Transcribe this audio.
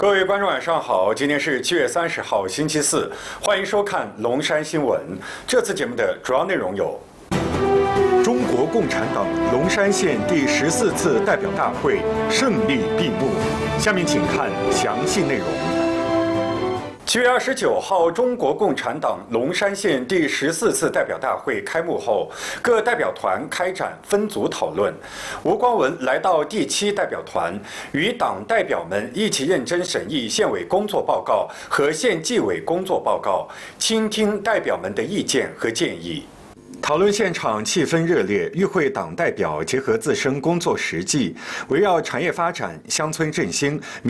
各位观众晚上好，今天是7月30号星期四，欢迎收看龙山新闻。这次节目的主要内容有：中国共产党龙山县第14次代表大会胜利闭幕。下面请看详细内容。7月29号，中国共产党龙山县第14次代表大会开幕后，各代表团开展分组讨论。吴光文来到第7代表团，与党代表们一起认真审议县委工作报告和县纪委工作报告，倾听代表们的意见和建议。讨论现场气氛热烈，与会党代表结合自身工作实际，围绕产业发展、乡村振兴、